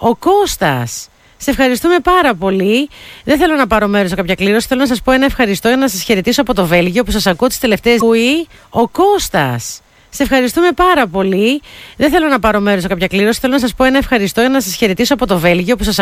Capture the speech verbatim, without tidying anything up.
Ο Κώστας. Σε ευχαριστούμε πάρα πολύ. Δεν θέλω να πάρω μέρος σε κάποια κλήρωση. Θέλω να σας πω ένα ευχαριστώ για να σας χαιρετήσω από το Βέλγιο που σας ακούω τις τελευταίες. Ο Κώστας. Σε ευχαριστούμε πάρα πολύ. Δεν θέλω να πάρω μέρος σε κάποια κλήρωση. Θέλω να σας πω ένα ευχαριστώ για να σας χαιρετήσω από το Βέλγιο που σας